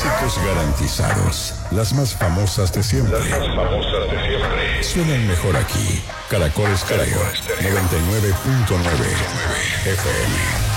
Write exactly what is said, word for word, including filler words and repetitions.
Clásicos garantizados. Las más famosas de siempre. Las más famosas de siempre. Suenan mejor aquí. Caracol Estéreo noventa y nueve punto nueve F M.